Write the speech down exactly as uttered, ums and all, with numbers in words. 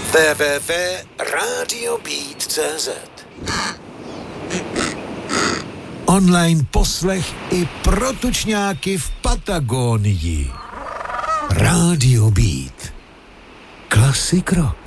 w w w tečka radio beat tečka cé zet. Online poslech i pro tučňáky v Patagónii. Radio Beat. Klasik rock.